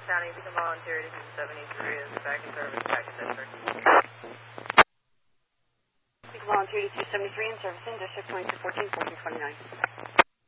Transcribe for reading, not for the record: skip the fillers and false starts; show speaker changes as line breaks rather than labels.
County, become volunteer to 73 is back in service, back in district.
Become volunteer to 273 in service in district 2214, 1429.